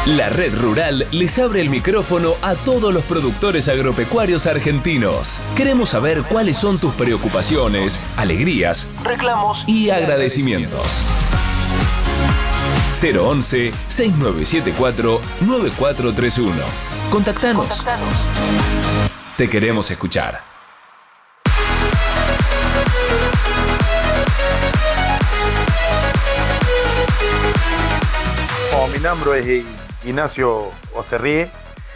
La Red Rural les abre el micrófono a todos los productores agropecuarios argentinos. Queremos saber cuáles son tus preocupaciones, alegrías, reclamos y agradecimientos. 011-6974-9431. Contactanos. Te queremos escuchar. Mi nombre es Ignacio Osterrié.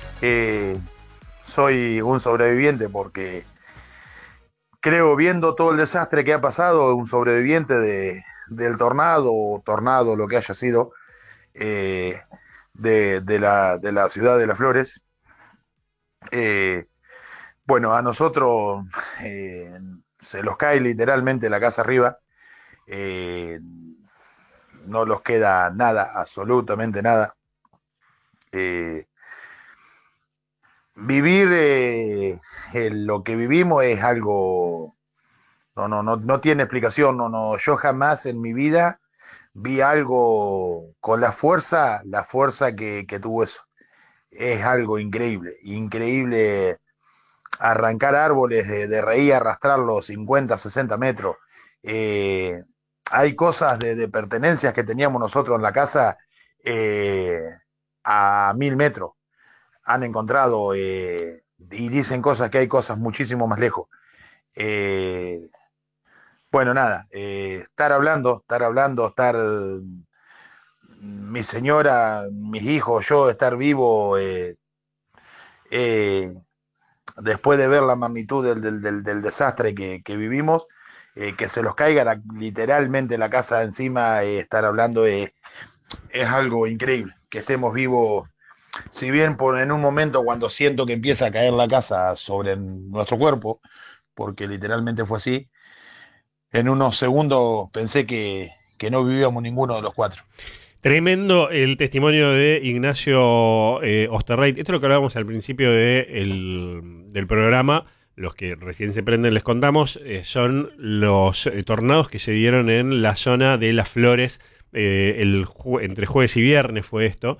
Soy un sobreviviente porque creo, viendo todo el desastre que ha pasado, un sobreviviente del tornado, lo que haya sido, de la ciudad de Las Flores. Bueno, a nosotros se los cae literalmente la casa arriba. No los queda nada, absolutamente nada. Vivir lo que vivimos es algo, no tiene explicación. Yo jamás en mi vida vi algo con la fuerza que tuvo eso. Es algo increíble arrancar árboles de raíz, arrastrarlos 50, 60 metros. Hay cosas de pertenencias que teníamos nosotros en la casa a 1000 metros. Han encontrado y dicen cosas que hay cosas muchísimo más lejos. Bueno, nada, estar mi señora, mis hijos, yo, estar vivo después de ver la magnitud del desastre que vivimos. Que se los caiga literalmente la casa encima, estar hablando es algo increíble. Que estemos vivos, si bien en un momento cuando siento que empieza a caer la casa sobre nuestro cuerpo, porque literalmente fue así, en unos segundos pensé que no vivíamos ninguno de los cuatro. Tremendo el testimonio de Ignacio Osterrié. Esto es lo que hablábamos al principio del programa. Los que recién se prenden, les contamos, son los tornados que se dieron en la zona de Las Flores entre jueves y viernes fue esto,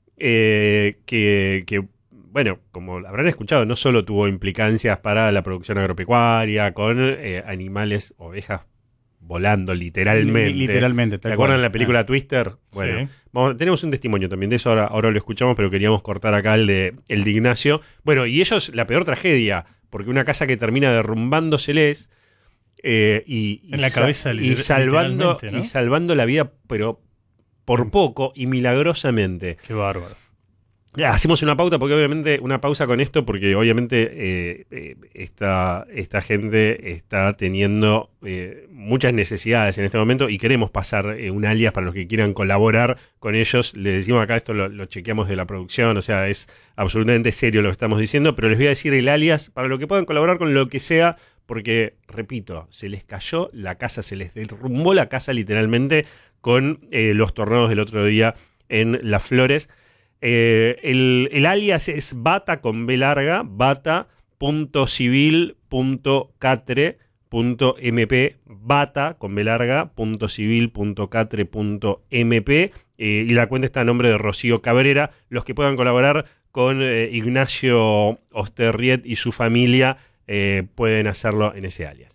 que, bueno, como habrán escuchado, no solo tuvo implicancias para la producción agropecuaria, con animales, ovejas volando literalmente. ¿Se acuerdan de la película Twister? Bueno, sí. Tenemos un testimonio también de eso, ahora lo escuchamos, pero queríamos cortar acá el de Ignacio. Bueno, y ellos, la peor tragedia, porque una casa que termina derrumbándoseles en la cabeza y salvando la vida, pero por poco y milagrosamente. Qué bárbaro. Hacemos una pausa con esto, porque obviamente esta gente está teniendo muchas necesidades en este momento y queremos pasar un alias para los que quieran colaborar con ellos. Les decimos acá, esto lo chequeamos de la producción, o sea, es absolutamente serio lo que estamos diciendo, pero les voy a decir el alias para lo que puedan colaborar con lo que sea, porque, repito, se les cayó la casa, se les derrumbó la casa literalmente con los tornados del otro día en Las Flores. El alias es bata con B larga, bata.civil.catre.mp, bata con B larga, .civil.catre.mp, y la cuenta está a nombre de Rocío Cabrera. Los que puedan colaborar con Ignacio Osterrié y su familia pueden hacerlo en ese alias.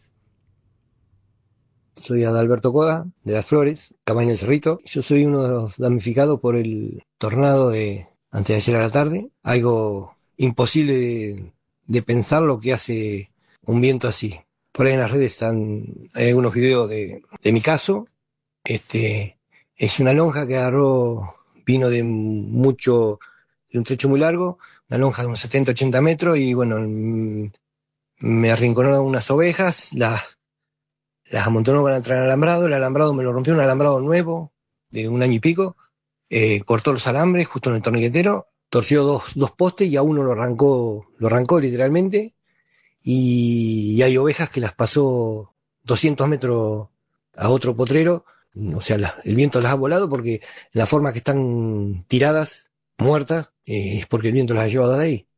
Soy Adalberto Coga, de Las Flores, Camaño del Cerrito. Yo soy uno de los damnificados por el tornado de antes de ayer a la tarde. Algo imposible de pensar lo que hace un viento así. Por ahí en las redes hay algunos videos de mi caso. Es una lonja que vino de un trecho muy largo, una lonja de unos 70, 80 metros, y bueno, me arrinconó unas ovejas, las amontonó con el alambrado me lo rompió, un alambrado nuevo, de 1 año y pico, cortó los alambres justo en el torniquetero, torció dos postes y a uno lo arrancó literalmente, y hay ovejas que las pasó 200 metros a otro potrero, o sea, el viento las ha volado porque la forma que están tiradas, muertas, es porque el viento las ha llevado de ahí.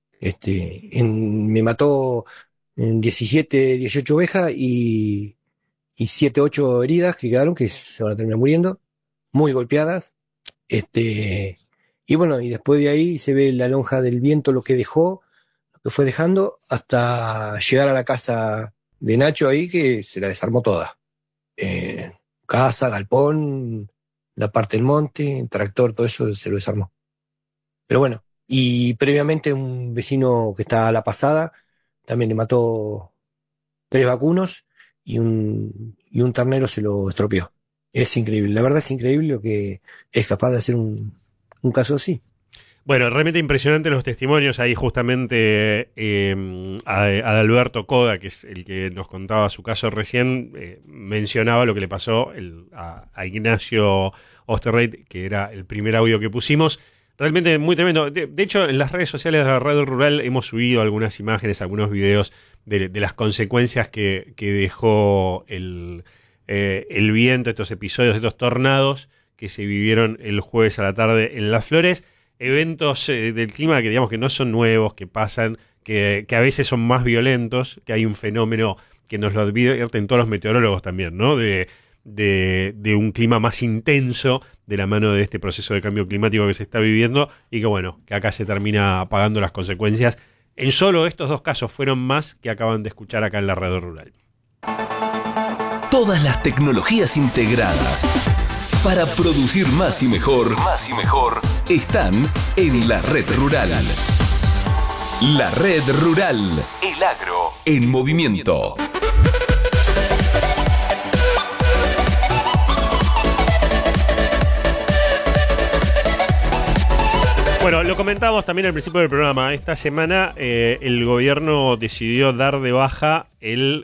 Me mató 17, 18 ovejas y 7, 8 heridas que quedaron, que se van a terminar muriendo, muy golpeadas, y Y bueno, y después de ahí se ve la lonja del viento, lo que dejó, lo que fue dejando, hasta llegar a la casa de Nacho ahí, que se la desarmó toda. Casa, galpón, la parte del monte, el tractor, todo eso se lo desarmó. Pero bueno, y previamente un vecino que está a la pasada también le mató 3 vacunos y un ternero se lo estropeó. Es increíble, la verdad es increíble lo que es capaz de hacer un caso así. Bueno, realmente impresionante los testimonios. Ahí justamente Adalberto Coda, que es el que nos contaba su caso recién, mencionaba lo que le pasó a Ignacio Osterreit, que era el primer audio que pusimos. Realmente muy tremendo. De hecho, en las redes sociales de la Radio Rural hemos subido algunas imágenes, algunos videos de las consecuencias que dejó el viento, estos episodios, estos tornados que se vivieron el jueves a la tarde en Las Flores. Eventos del clima que digamos que no son nuevos, que pasan, que a veces son más violentos, que hay un fenómeno que nos lo advierten todos los meteorólogos también, ¿no? De un clima más intenso de la mano de este proceso de cambio climático que se está viviendo y que bueno, que acá se termina pagando las consecuencias. En solo estos 2 casos fueron más que acaban de escuchar acá en la Radio Rural. Todas las tecnologías integradas para producir más y mejor, están en la Red Rural. La Red Rural. El agro en movimiento. Bueno, lo comentábamos también al principio del programa. Esta semana el gobierno decidió dar de baja el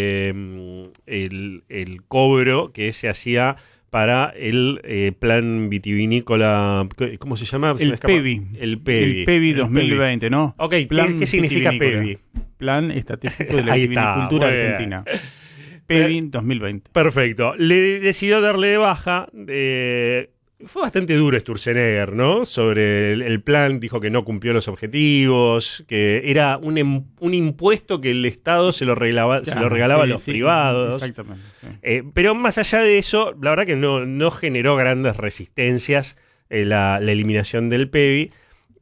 cobro que se hacía para el plan vitivinícola. ¿Cómo se llama? El PEVI. El PEVI. El PEVI 2020, ¿no? Ok, Plan ¿qué significa vitivinícola. PEVI? Plan Estratégico de la Ahí está, Vitivinicultura muy bien. Argentina. PEVI 2020. Perfecto. Le decidió darle de baja. Fue bastante duro Sturzenegger, ¿no? Sobre el plan, dijo que no cumplió los objetivos, que era un impuesto que el Estado se lo regalaba a los privados. Exactamente. Sí. Pero más allá de eso, la verdad que no generó grandes resistencias la eliminación del PEVI.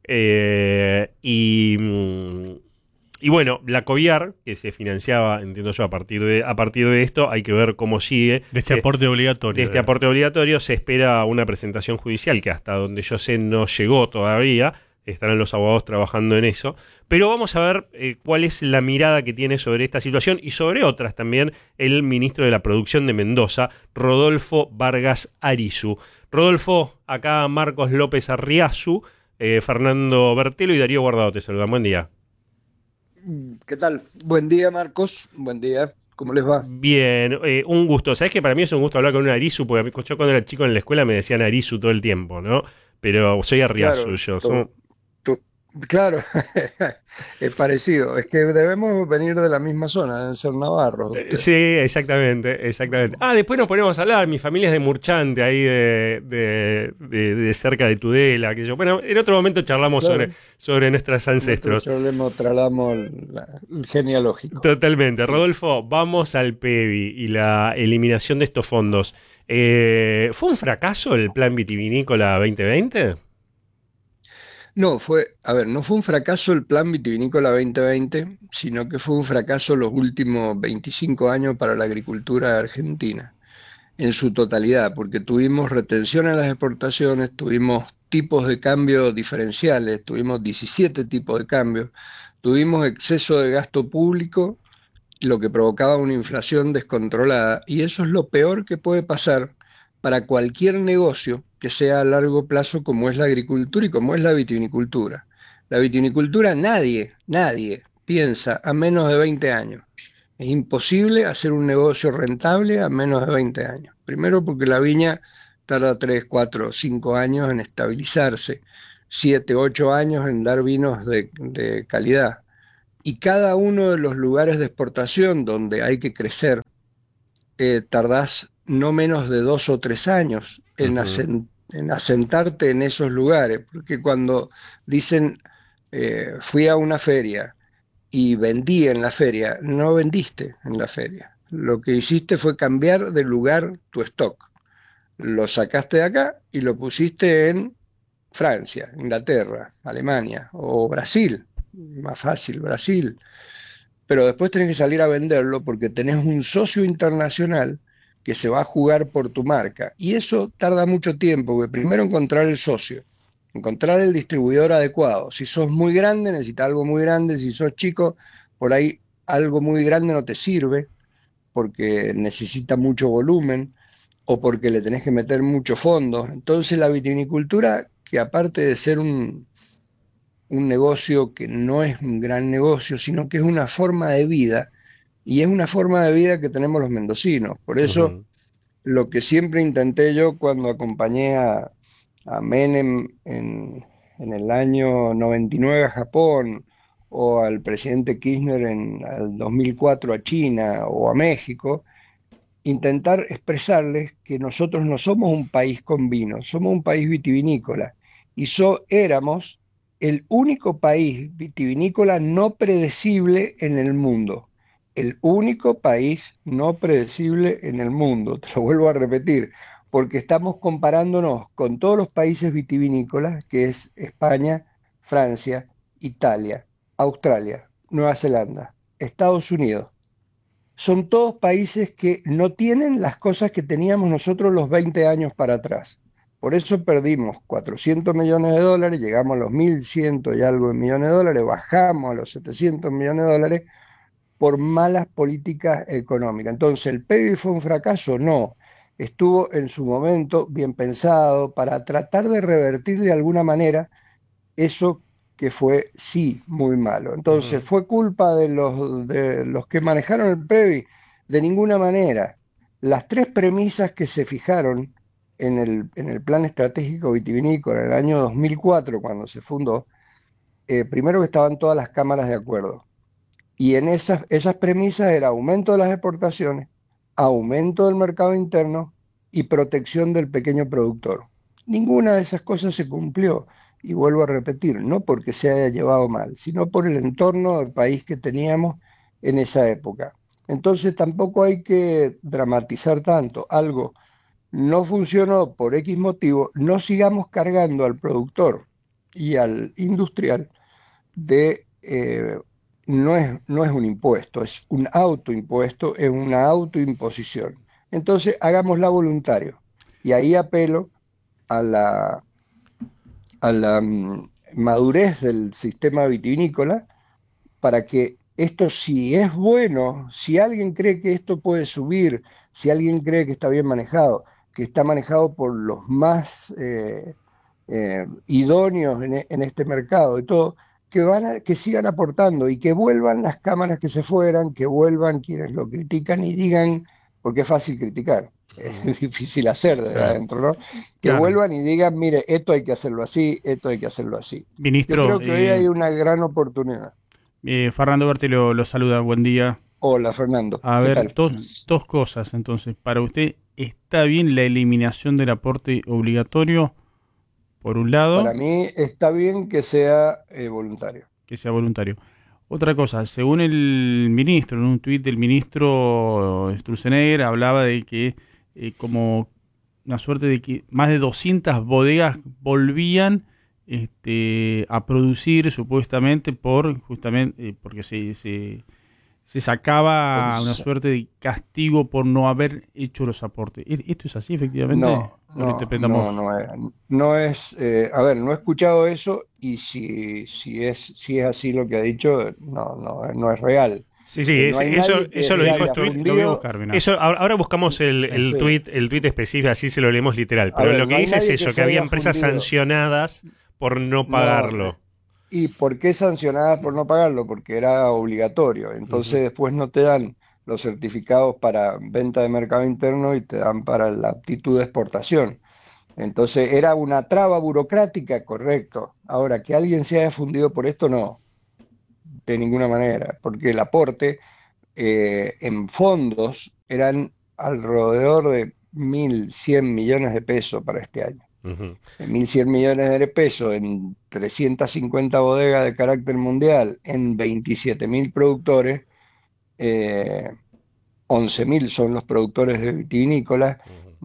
Y bueno, la COVIAR, que se financiaba, entiendo yo, a partir de esto, hay que ver cómo sigue. De este aporte obligatorio. De este aporte obligatorio se espera una presentación judicial que hasta donde yo sé no llegó todavía. Estarán los abogados trabajando en eso. Pero vamos a ver cuál es la mirada que tiene sobre esta situación y sobre otras también el ministro de la Producción de Mendoza, Rodolfo Vargas Arizu. Rodolfo, acá Marcos López Arriazu, Fernando Bertelo y Darío Guardado te saludan. Buen día. ¿Qué tal? Buen día, Marcos. Buen día. ¿Cómo les va? Bien, un gusto. ¿Sabés que para mí es un gusto hablar con un Arizu? Porque yo cuando era chico en la escuela me decían Arizu todo el tiempo, ¿no? Pero soy Arriazu yo. Claro, es parecido. Es que debemos venir de la misma zona, deben ser navarros. Sí, exactamente. Después nos ponemos a hablar. Mi familia es de Murchante, ahí de cerca de Tudela. Bueno, en otro momento charlamos sobre nuestros ancestros. Trasladamos el genealógico. Totalmente. Sí. Rodolfo, vamos al PEVI y la eliminación de estos fondos. ¿Fue un fracaso el Plan Vitivinícola 2020? No fue un fracaso el Plan Vitivinícola 2020, sino que fue un fracaso los últimos 25 años para la agricultura argentina, en su totalidad, porque tuvimos retención en las exportaciones, tuvimos tipos de cambio diferenciales, tuvimos 17 tipos de cambio, tuvimos exceso de gasto público, lo que provocaba una inflación descontrolada, y eso es lo peor que puede pasar para cualquier negocio que sea a largo plazo como es la agricultura y como es la vitivinicultura. La vitivinicultura nadie piensa a menos de 20 años. Es imposible hacer un negocio rentable a menos de 20 años. Primero porque la viña tarda 3, 4, 5 años en estabilizarse, 7, 8 años en dar vinos de calidad. Y cada uno de los lugares de exportación donde hay que crecer, tardás no menos de 2 o 3 años en asentarte en esos lugares, porque cuando dicen fui a una feria y vendí en la feria, no vendiste en la feria, lo que hiciste fue cambiar de lugar tu stock, lo sacaste de acá y lo pusiste en Francia, Inglaterra, Alemania o Brasil, más fácil, Brasil. Pero después tenés que salir a venderlo porque tenés un socio internacional que se va a jugar por tu marca. Y eso tarda mucho tiempo, porque primero encontrar el socio, encontrar el distribuidor adecuado. Si sos muy grande, necesitas algo muy grande. Si sos chico, por ahí algo muy grande no te sirve porque necesita mucho volumen o porque le tenés que meter muchos fondos. Entonces la vitivinicultura, que aparte de ser un negocio que no es un gran negocio, sino que es una forma de vida, y es una forma de vida que tenemos los mendocinos. Por eso, lo que siempre intenté yo cuando acompañé a Menem en el año 99 a Japón, o al presidente Kirchner en el 2004 a China o a México, intentar expresarles que nosotros no somos un país con vino, somos un país vitivinícola, y éramos el único país vitivinícola no predecible en el mundo. El único país no predecible en el mundo, te lo vuelvo a repetir, porque estamos comparándonos con todos los países vitivinícolas, que es España, Francia, Italia, Australia, Nueva Zelanda, Estados Unidos. Son todos países que no tienen las cosas que teníamos nosotros los 20 años para atrás. Por eso perdimos 400 millones de dólares, llegamos a los 1.100 y algo de millones de dólares, bajamos a los 700 millones de dólares por malas políticas económicas. Entonces, ¿el PBI fue un fracaso? No. Estuvo en su momento bien pensado para tratar de revertir de alguna manera eso que fue, sí, muy malo. Entonces, ¿fue culpa de los que manejaron el PBI? De ninguna manera. Las tres premisas que se fijaron en el Plan Estratégico Vitivinícola en el año 2004, cuando se fundó, primero que estaban todas las cámaras de acuerdo. Y en esas premisas era aumento de las exportaciones, aumento del mercado interno y protección del pequeño productor. Ninguna de esas cosas se cumplió. Y vuelvo a repetir, no porque se haya llevado mal, sino por el entorno del país que teníamos en esa época. Entonces tampoco hay que dramatizar tanto. Algo no funcionó por X motivo, no sigamos cargando al productor y al industrial no es un impuesto, es un autoimpuesto, es una autoimposición. Entonces hagámosla voluntario. Y ahí apelo a la madurez del sistema vitivinícola para que esto, si es bueno, si alguien cree que esto puede subir, si alguien cree que está bien manejado, que está manejado por los más idóneos en este mercado y todo, que sigan aportando y que vuelvan las cámaras que se fueran, que vuelvan quienes lo critican y digan, porque es fácil criticar, es difícil hacer desde adentro, ¿no? Que vuelvan y digan, mire, esto hay que hacerlo así, esto hay que hacerlo así. Ministro, yo creo que hoy hay una gran oportunidad. Fernando Berti lo saluda, buen día. Hola, Fernando. A ver, dos cosas entonces. Para usted, ¿está bien la eliminación del aporte obligatorio, por un lado? Para mí está bien que sea voluntario. Que sea voluntario. Otra cosa, según el ministro, en un tuit del ministro Sturzenegger, hablaba de que como una suerte de que más de 200 bodegas volvían a producir supuestamente porque se sacaba una suerte de castigo por no haber hecho los aportes. ¿Esto es así efectivamente? No es. A ver, no he escuchado eso y si es así lo que ha dicho, no es real. Sí, eso lo dijo lo voy a buscar, ahora buscamos el tuit específico, así se lo leemos literal. Pero lo que dice es eso, que había empresas sancionadas por no pagarlo. ¿Y por qué sancionadas por no pagarlo? Porque era obligatorio. Entonces después no te dan los certificados para venta de mercado interno y te dan para la aptitud de exportación. Entonces era una traba burocrática, correcto. Ahora, que alguien se haya fundido por esto, no. De ninguna manera. Porque el aporte en fondos eran alrededor de 1.100 millones de pesos para este año. 1.100 millones de pesos en 350 bodegas de carácter mundial, en 27.000 productores, 11.000 son los productores de vitivinícolas. No,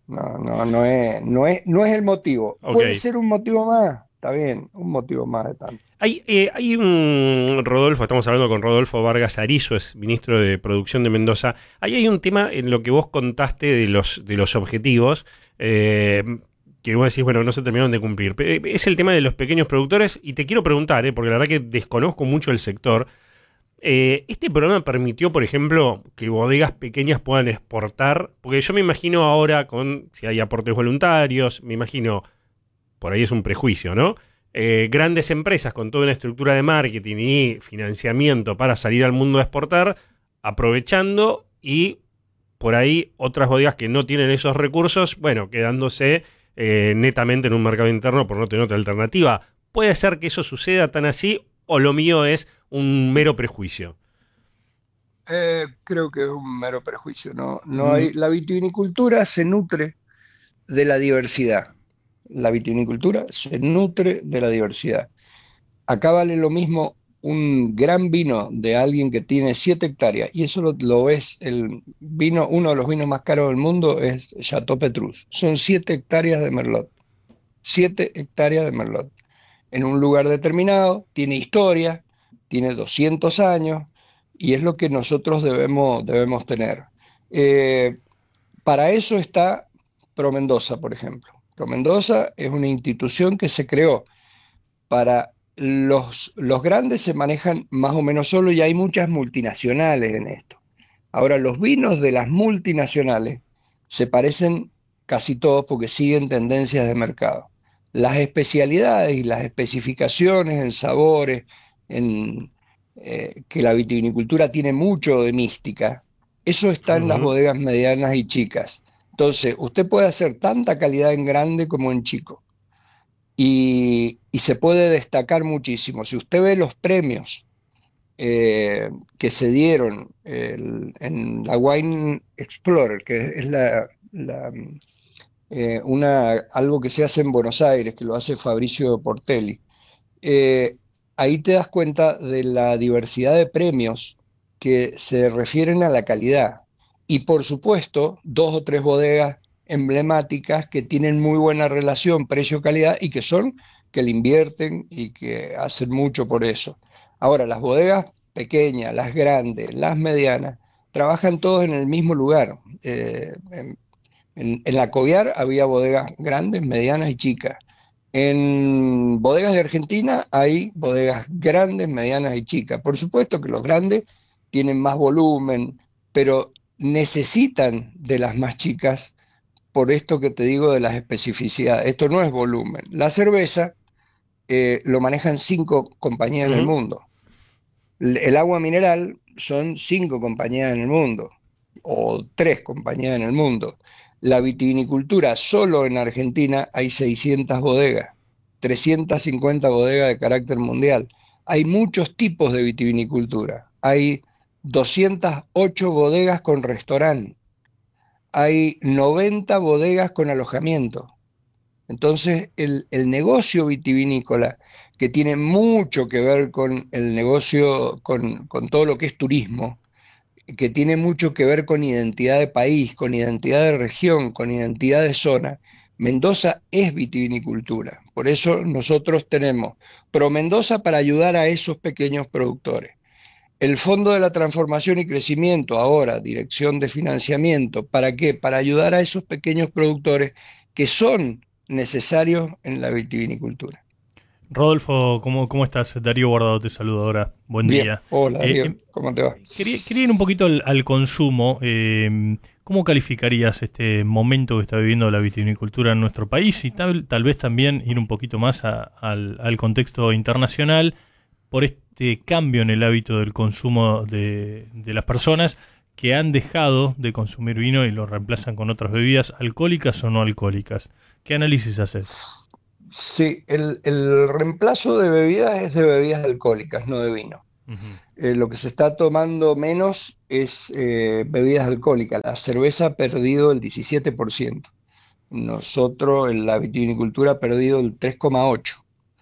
No es el motivo. Ok. Puede ser un motivo más, está bien, un motivo más de tanto. Hay un Rodolfo, estamos hablando con Rodolfo Vargas Arizo, es ministro de Producción de Mendoza. Ahí hay un tema en lo que vos contaste de los objetivos, que vos decís, bueno, no se terminaron de cumplir. Es el tema de los pequeños productores, y te quiero preguntar, porque la verdad que desconozco mucho el sector. ¿Este programa permitió, por ejemplo, que bodegas pequeñas puedan exportar? Porque yo me imagino ahora, si hay aportes voluntarios, me imagino, por ahí es un prejuicio, ¿no? Grandes empresas con toda una estructura de marketing y financiamiento para salir al mundo a exportar, aprovechando, y por ahí otras bodegas que no tienen esos recursos, bueno, quedándose netamente en un mercado interno por no tener otra alternativa. ¿Puede ser que eso suceda tan así, o lo mío es un mero prejuicio? Creo que es un mero prejuicio, ¿no? La vitivinicultura se nutre de la diversidad. La vitivinicultura se nutre de la diversidad. Acá vale lo mismo un gran vino de alguien que tiene 7 hectáreas, y eso lo ves, uno de los vinos más caros del mundo es Chateau Petrus. Son 7 hectáreas de Merlot. 7 hectáreas de Merlot. En un lugar determinado, tiene historia, tiene 200 años, y es lo que nosotros debemos tener. Eh, para eso está Pro Mendoza, por ejemplo. Pro Mendoza es una institución que se creó para los grandes, se manejan más o menos solo, y hay muchas multinacionales en esto. Ahora, los vinos de las multinacionales se parecen casi todos porque siguen tendencias de mercado. Las especialidades y las especificaciones en sabores, que la vitivinicultura tiene mucho de mística, eso está en las Ujú. bodegas medianas y chicas. Entonces, usted puede hacer tanta calidad en grande como en chico, y se puede destacar muchísimo. Si usted ve los premios que se dieron en la Wine Explorer, que es algo que se hace en Buenos Aires, que lo hace Fabricio Portelli, eh, ahí te das cuenta de la diversidad de premios que se refieren a la calidad. Y por supuesto, 2 o 3 bodegas emblemáticas que tienen muy buena relación precio-calidad y que le invierten y que hacen mucho por eso. Ahora, las bodegas pequeñas, las grandes, las medianas, trabajan todos en el mismo lugar. En la Coviar había bodegas grandes, medianas y chicas. En bodegas de Argentina hay bodegas grandes, medianas y chicas. Por supuesto que los grandes tienen más volumen, pero necesitan de las más chicas por esto que te digo de las especificidades. Esto no es volumen. La cerveza lo manejan 5 compañías en el Ujú. mundo. El agua mineral son 5 compañías en el mundo, o 3 compañías en el mundo. La vitivinicultura, solo en Argentina hay 600 bodegas, 350 bodegas de carácter mundial. Hay muchos tipos de vitivinicultura. Hay 208 bodegas con restaurante. Hay 90 bodegas con alojamiento. Entonces, el negocio vitivinícola, que tiene mucho que ver con el negocio, con todo lo que es turismo, que tiene mucho que ver con identidad de país, con identidad de región, con identidad de zona. Mendoza es vitivinicultura. Por eso nosotros tenemos Pro Mendoza para ayudar a esos pequeños productores. El Fondo de la Transformación y Crecimiento, ahora, Dirección de Financiamiento, ¿para qué? Para ayudar a esos pequeños productores que son necesarios en la vitivinicultura. Rodolfo, ¿cómo estás? Darío Guardado te saludo ahora. Buen Bien, día. hola Darío, Eh, ¿cómo te va? quería ir un poquito al consumo. ¿Cómo calificarías este momento que está viviendo la vitivinicultura en nuestro país? Y tal vez también ir un poquito más al contexto internacional por este cambio en el hábito del consumo de las personas que han dejado de consumir vino y lo reemplazan con otras bebidas, alcohólicas o no alcohólicas. ¿Qué análisis haces? Sí, el reemplazo de bebidas es de bebidas alcohólicas, no de vino. Ujú. Lo que se está tomando menos es bebidas alcohólicas. La cerveza ha perdido el 17%. Nosotros en la vitivinicultura ha perdido el 3,8%.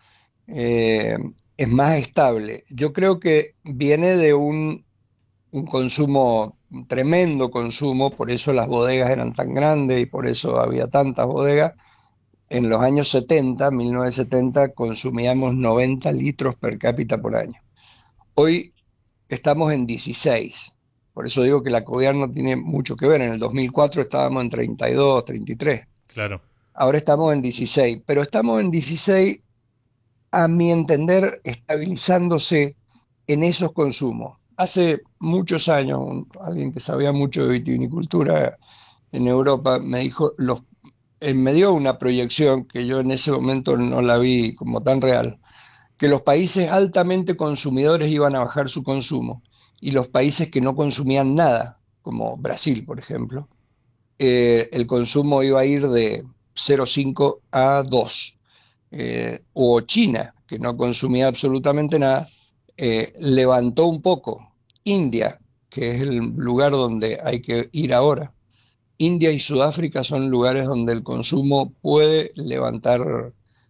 Eh, es más estable. Yo creo que viene de un consumo un tremendo consumo, por eso las bodegas eran tan grandes y por eso había tantas bodegas. En los años 70, 1970, consumíamos 90 litros per cápita por año. Hoy estamos en 16. Por eso digo que la gobierno tiene mucho que ver. En el 2004 estábamos en 32, 33. Claro. Ahora estamos en 16. Pero estamos en 16, a mi entender, estabilizándose en esos consumos. Hace muchos años, alguien que sabía mucho de vitivinicultura en Europa me dijo, me dio una proyección que yo en ese momento no la vi como tan real, que los países altamente consumidores iban a bajar su consumo y los países que no consumían nada, como Brasil, por ejemplo, el consumo iba a ir de 0,5 a 2. O China, que no consumía absolutamente nada, levantó un poco. India, que es el lugar donde hay que ir ahora. India y Sudáfrica son lugares donde el consumo puede levantar.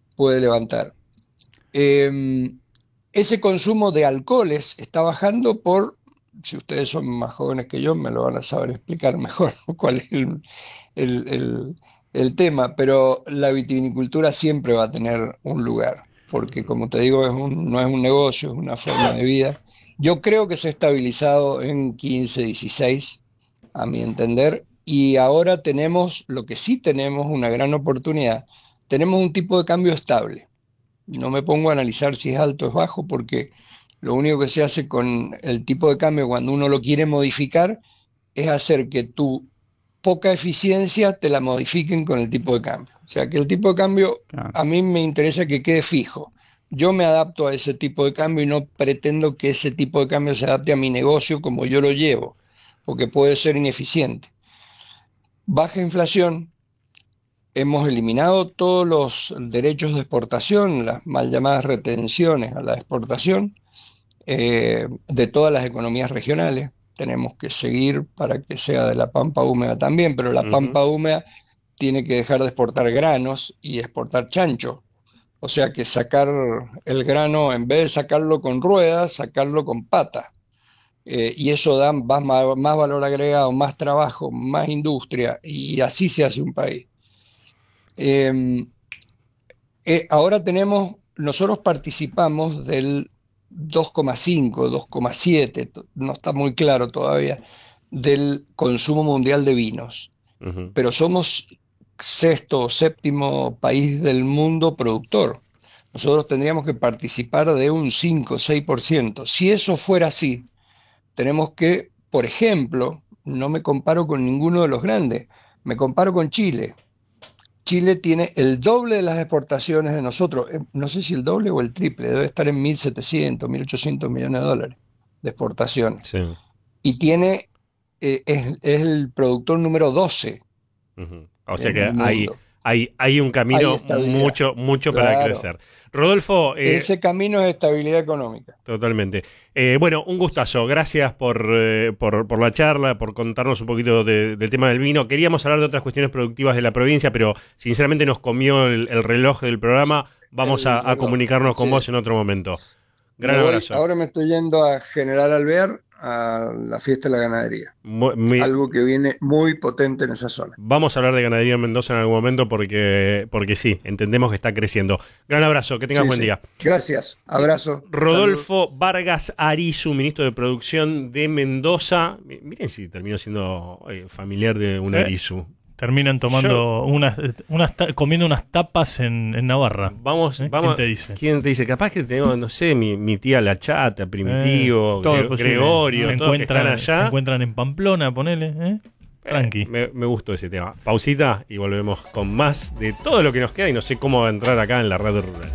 Ese consumo de alcoholes está bajando por, si ustedes son más jóvenes que yo, me lo van a saber explicar mejor cuál es el tema, pero la vitivinicultura siempre va a tener un lugar, porque como te digo, no es un negocio, es una forma de vida. Yo creo que se ha estabilizado en 15, 16, a mi entender, y ahora tenemos, lo que sí tenemos, una gran oportunidad. Tenemos un tipo de cambio estable. No me pongo a analizar si es alto o es bajo, porque lo único que se hace con el tipo de cambio cuando uno lo quiere modificar es hacer que tu poca eficiencia te la modifiquen con el tipo de cambio. O sea, que el tipo de cambio, Claro. a mí me interesa que quede fijo. Yo me adapto a ese tipo de cambio y no pretendo que ese tipo de cambio se adapte a mi negocio como yo lo llevo, porque puede ser ineficiente. Baja inflación, hemos eliminado todos los derechos de exportación, las mal llamadas retenciones a la exportación de todas las economías regionales. Tenemos que seguir para que sea de la pampa húmeda también, pero la pampa húmeda tiene que dejar de exportar granos y exportar chancho. O sea que sacar el grano, en vez de sacarlo con ruedas, sacarlo con patas. Y eso da más valor agregado, más trabajo, más industria, y así se hace un país. Ahora nosotros participamos del 2,5, 2,7, no está muy claro todavía, del consumo mundial de vinos. Pero somos sexto o séptimo país del mundo productor. Nosotros tendríamos que participar de un 5, 6%. Si eso fuera así, tenemos que, por ejemplo, no me comparo con ninguno de los grandes, me comparo con Chile. Chile tiene el doble de las exportaciones de nosotros, no sé si el doble o el triple, debe estar en 1.700, 1.800 millones de dólares de exportaciones. Sí. Y tiene, es el productor número 12. O sea en que el mundo. hay un camino Hay estabilidad. mucho para Claro. crecer. Rodolfo, Ese camino es estabilidad económica. totalmente. Bueno, un gustazo. Gracias por la charla, por contarnos un poquito del tema del vino. Queríamos hablar de otras cuestiones productivas de la provincia, pero sinceramente nos comió el reloj del programa. Vamos a comunicarnos con vos en otro momento. Gran abrazo. Ahora me estoy yendo a General Alvear a la fiesta de la ganadería. Algo que viene muy potente en esa zona. Vamos a hablar de ganadería en Mendoza en algún momento porque sí, entendemos que está creciendo. Gran abrazo, que tengas buen día. Gracias, abrazo. Rodolfo Vargas Arizu, ministro de Producción de Mendoza. Miren si terminó siendo familiar de un Arizu. Terminan tomando comiendo unas tapas en Navarra. Vamos. ¿Quién te dice? ¿Quién te dice? Capaz que tengo, no sé, mi tía La Chata, Primitivo, Gregorio, se todos que están allá. se encuentran en Pamplona, ponele, tranqui. Me gustó ese tema. Pausita y volvemos con más de todo lo que nos queda y no sé cómo va a entrar acá en la red rural.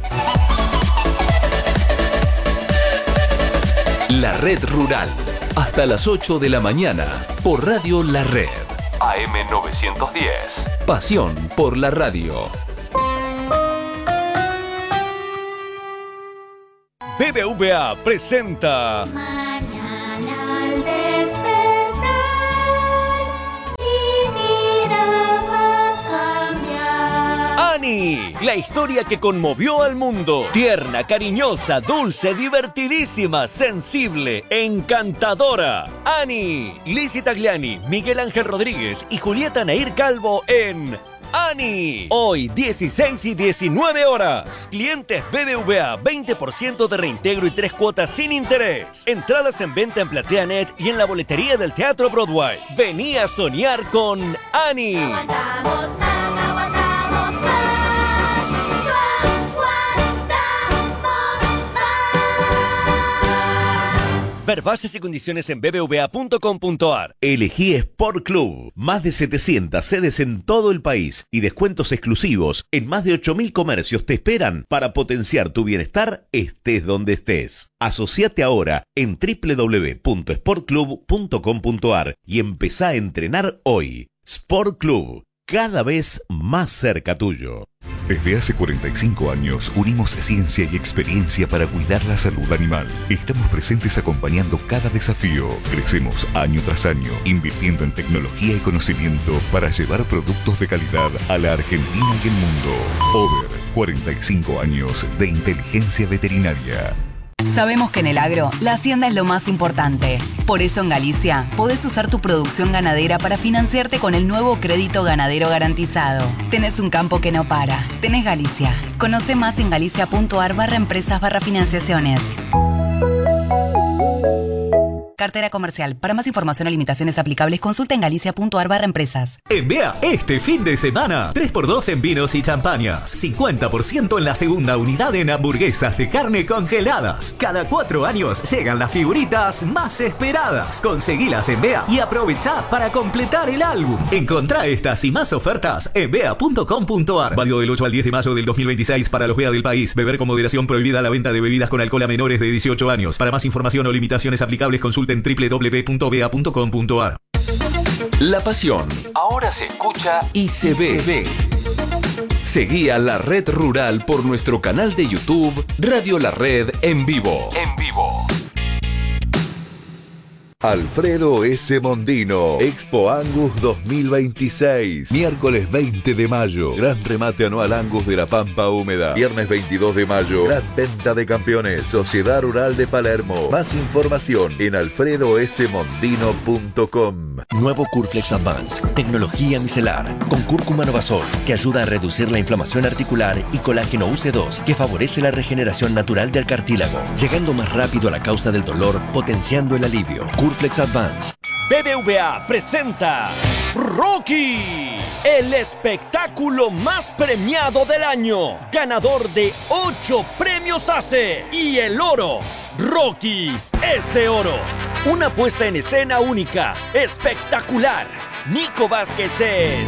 La Red Rural, hasta las 8 de la mañana, por Radio La Red. AM 910. Pasión por la radio. BBVA presenta Mañana al despertar, mi vida va a cambiar. Ani, la historia que conmovió al mundo. Tierna, cariñosa, dulce, divertidísima, sensible, encantadora. Ani, Lizzy Tagliani, Miguel Ángel Rodríguez y Julieta Nair Calvo en Ani. Hoy 16 y 19 horas. Clientes BBVA 20% de reintegro y 3 cuotas sin interés. Entradas en venta en PlateaNet y en la boletería del Teatro Broadway. Vení a soñar con Ani. Aguantamos más, aguantamos más. Aguantamos más. Ver bases y condiciones en bbva.com.ar. Elegí Sport Club. Más de 700 sedes en todo el país y descuentos exclusivos en más de 8.000 comercios te esperan para potenciar tu bienestar estés donde estés. Asociate ahora en www.sportclub.com.ar y empezá a entrenar hoy. Sport Club, cada vez más cerca tuyo. Desde hace 45 años unimos ciencia y experiencia para cuidar la salud animal. Estamos presentes acompañando cada desafío. Crecemos año tras año, invirtiendo en tecnología y conocimiento para llevar productos de calidad a la Argentina y el mundo. Over, 45 años de inteligencia veterinaria. Sabemos que en el agro, la hacienda es lo más importante. Por eso en Galicia, podés usar tu producción ganadera para financiarte con el nuevo crédito ganadero garantizado. Tenés un campo que no para. Tenés Galicia. Conoce más en galicia.ar/empresas/financiaciones. Cartera comercial. Para más información o limitaciones aplicables, consulta en galicia.ar/empresas. En Bea, este fin de semana, 3x2 en vinos y champañas. 50% en la segunda unidad en hamburguesas de carne congeladas. Cada 4 años llegan las figuritas más esperadas. Conseguilas en Bea y aprovecha para completar el álbum. Encontrá estas y más ofertas en bea.com.ar. Válido del 8 al 10 de mayo del 2026 para los Bea del país. Beber con moderación, prohibida la venta de bebidas con alcohol a menores de 18 años. Para más información o limitaciones aplicables, consulta en www.bea.com.ar. La pasión ahora se escucha y se ve. Seguí a La Red Rural por nuestro canal de YouTube Radio La Red en vivo. Alfredo S. Mondino, Expo Angus 2026, miércoles 20 de mayo, gran remate anual Angus de la Pampa Húmeda, viernes 22 de mayo, gran venta de campeones, Sociedad Rural de Palermo. Más información en alfredosmondino.com. Nuevo Curflex Advance, tecnología micelar, con cúrcuma novasol, que ayuda a reducir la inflamación articular, y colágeno UC2, que favorece la regeneración natural del cartílago, llegando más rápido a la causa del dolor, potenciando el alivio. Curflex Advance. BBVA presenta Rocky, el espectáculo más premiado del año, ganador de 8 premios ACE y el oro. Rocky es de oro. Una puesta en escena única, espectacular. Nico Vázquez es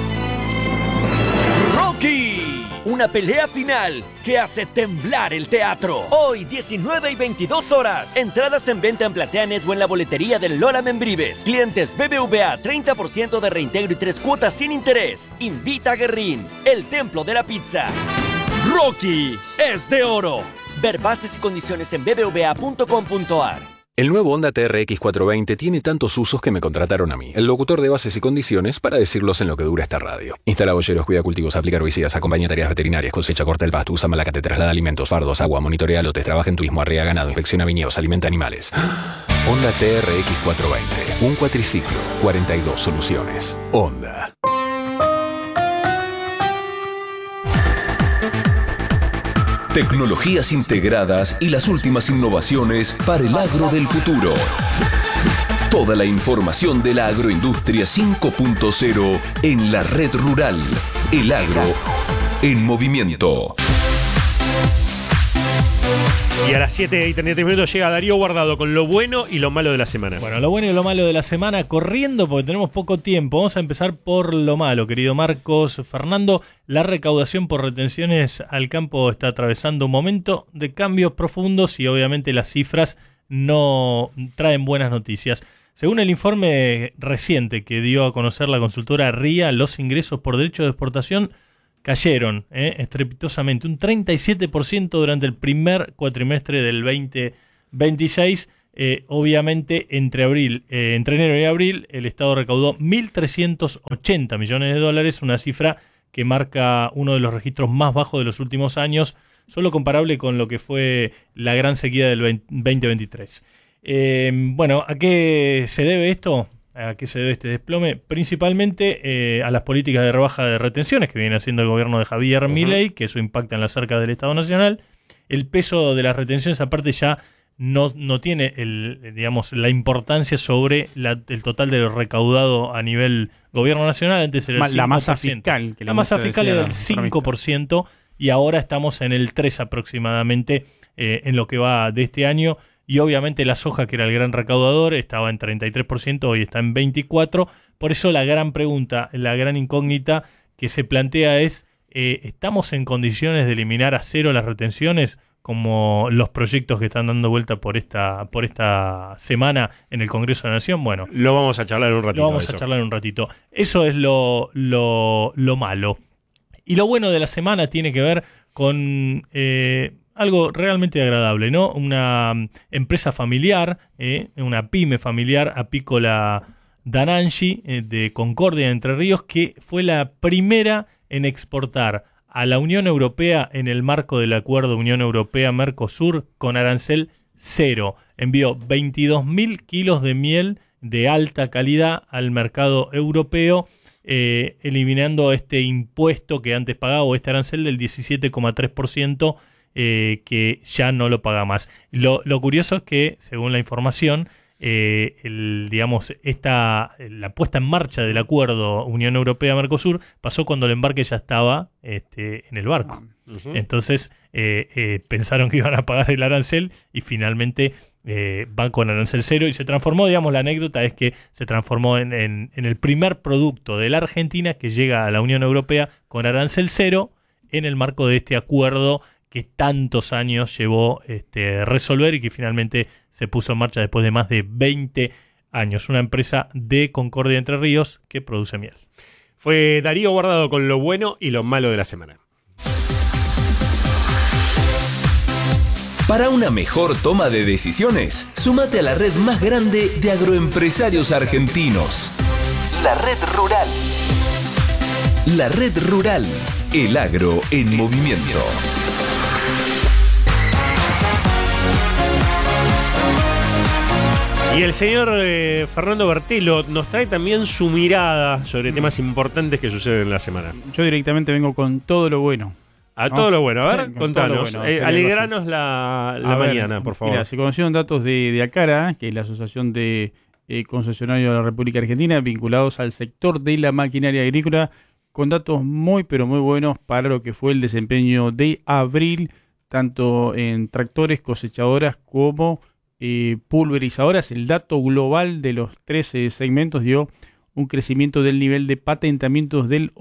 Rocky. Una pelea final que hace temblar el teatro. Hoy, 19 y 22 horas. Entradas en venta en PlateaNet o en la boletería del Lola Membrives. Clientes BBVA, 30% de reintegro y 3 cuotas sin interés. Invita a Guerrín, el templo de la pizza. Rocky es de oro. Ver bases y condiciones en bbva.com.ar. El nuevo Honda TRX 420 tiene tantos usos que me contrataron a mí, el locutor de bases y condiciones, para decirlos en lo que dura esta radio. Instala boyeros, cuida cultivos, aplica herbicidas, acompaña tareas veterinarias, cosecha, corta el pasto, usa malacate, traslada alimentos, fardos, agua, monitorea lotes, trabaja en turismo, arrea ganado, inspecciona viñedos, alimenta animales. Honda TRX 420, un cuatriciclo, 42 soluciones. Honda. Tecnologías integradas y las últimas innovaciones para el agro del futuro. Toda la información de la agroindustria 5.0 en La Red Rural. El agro en movimiento. Y a las 7:33 llega Darío Guardado con lo bueno y lo malo de la semana. Bueno, lo bueno y lo malo de la semana, corriendo porque tenemos poco tiempo. Vamos a empezar por lo malo, querido Marcos Fernando. La recaudación por retenciones al campo está atravesando un momento de cambios profundos y obviamente las cifras no traen buenas noticias. Según el informe reciente que dio a conocer la consultora RIA, los ingresos por derecho de exportación cayeron estrepitosamente, un 37% durante el primer cuatrimestre del 2026. Obviamente, entre enero y abril, el Estado recaudó 1.380 millones de dólares, una cifra que marca uno de los registros más bajos de los últimos años, solo comparable con lo que fue la gran sequía del 2023. Bueno, ¿a qué se debe esto? ¿A qué se debe este desplome? Principalmente a las políticas de rebaja de retenciones que viene haciendo el gobierno de Javier Milei, que eso impacta en las arcas del Estado Nacional. El peso de las retenciones aparte ya no tiene la importancia sobre el total de lo recaudado a nivel gobierno nacional. Antes era el 5%. La masa fiscal. La masa fiscal era el 5% y ahora estamos en el 3% aproximadamente en lo que va de este año. Y obviamente la soja, que era el gran recaudador, estaba en 33%, hoy está en 24%. Por eso la gran pregunta, la gran incógnita que se plantea es, ¿estamos en condiciones de eliminar a cero las retenciones, como los proyectos que están dando vuelta por esta semana en el Congreso de la Nación? Bueno, lo vamos a charlar un ratito. Eso es lo malo. Y lo bueno de la semana tiene que ver con algo realmente agradable, ¿no? Una empresa familiar, una pyme familiar, Apícola Danangi, de Concordia, Entre Ríos, que fue la primera en exportar a la Unión Europea en el marco del acuerdo Unión Europea-Mercosur con arancel cero. Envió 22.000 kilos de miel de alta calidad al mercado europeo, eliminando este impuesto que antes pagaba, o este arancel del 17,3%, que ya no lo paga más. Lo curioso es que, según la información, la puesta en marcha del acuerdo Unión Europea-Mercosur pasó cuando el embarque ya estaba en el barco. Entonces pensaron que iban a pagar el arancel y finalmente van con arancel cero, y se transformó, la anécdota es que se transformó en el primer producto de la Argentina que llega a la Unión Europea con arancel cero en el marco de este acuerdo que tantos años llevó resolver y que finalmente se puso en marcha después de más de 20 años. Una empresa de Concordia, Entre Ríos, que produce miel. Fue Darío Guardado con lo bueno y lo malo de la semana. Para una mejor toma de decisiones, súmate a la red más grande de agroempresarios argentinos. La Red Rural. La Red Rural. El agro en movimiento. Y el señor Fernando Bertelo nos trae también su mirada sobre temas importantes que suceden en la semana. Yo directamente vengo con todo lo bueno. Todo lo bueno. A ver, contanos. Bueno, alegranos la mañana, por favor. Mira, se conocieron datos de ACARA, que es la Asociación de Concesionarios de la República Argentina, vinculados al sector de la maquinaria agrícola, con datos muy, pero muy buenos para lo que fue el desempeño de abril, tanto en tractores, cosechadoras como pulverizadoras. El dato global de los 13 segmentos dio un crecimiento del nivel de patentamientos del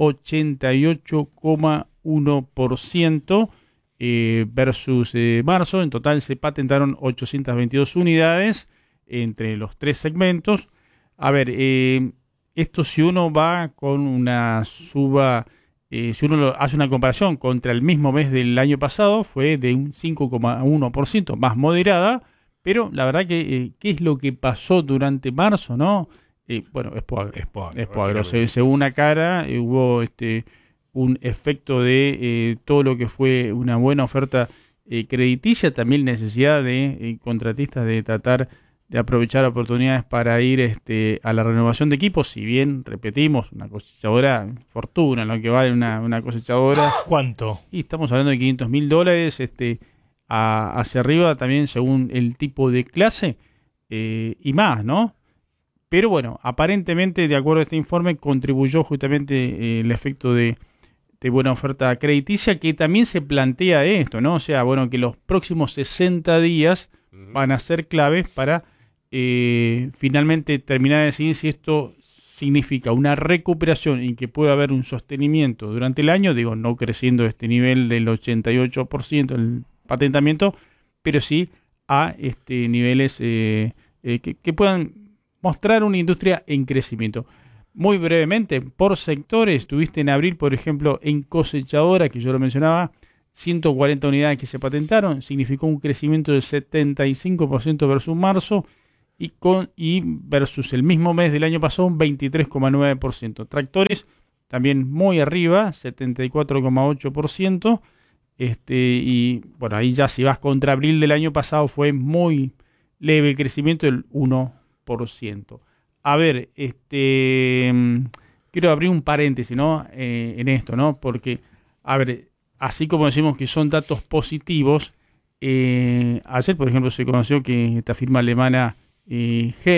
88,1% versus marzo. En total se patentaron 822 unidades entre los tres segmentos. A ver, esto si uno va con una suba, si uno hace una comparación contra el mismo mes del año pasado, fue de un 5,1%, más moderada. Pero la verdad que ¿qué es lo que pasó durante marzo, no? Bueno, Expoagro. Según ACARA, hubo un efecto de todo lo que fue una buena oferta crediticia, también necesidad de contratistas de tratar de aprovechar oportunidades para ir a la renovación de equipos. Si bien, repetimos, una cosechadora, fortuna, lo que vale una cosechadora. ¿Cuánto? Y estamos hablando de $500,000, hacia arriba también según el tipo de clase y más, ¿no? Pero bueno, aparentemente, de acuerdo a este informe, contribuyó justamente el efecto de buena oferta crediticia, que también se plantea esto, ¿no? O sea, bueno, que los próximos 60 días van a ser claves para finalmente terminar de decidir si esto significa una recuperación y que puede haber un sostenimiento durante el año, no creciendo este nivel del 88% el patentamiento, pero sí a niveles que puedan mostrar una industria en crecimiento. Muy brevemente, por sectores, tuviste en abril, por ejemplo, en cosechadora, que yo lo mencionaba, 140 unidades que se patentaron, significó un crecimiento del 75% versus marzo, y versus el mismo mes del año pasado un 23,9%. Tractores también muy arriba, 74,8%. Y bueno, ahí ya si vas contra abril del año pasado fue muy leve el crecimiento del 1%. A ver, quiero abrir un paréntesis, ¿no? En esto, ¿no? Porque, a ver, así como decimos que son datos positivos, ayer, por ejemplo, se conoció que esta firma alemana